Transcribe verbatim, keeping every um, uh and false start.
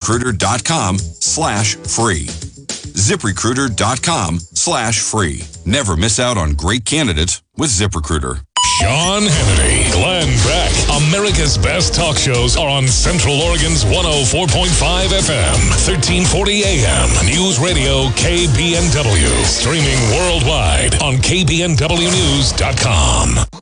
ZipRecruiter.com slash free. ZipRecruiter.com slash free. Never miss out on great candidates with ZipRecruiter. Sean Hannity, Glenn Beck. America's best talk shows are on Central Oregon's one oh four point five F M, thirteen forty A M. News Radio K B N W. Streaming worldwide on K B N W news dot com.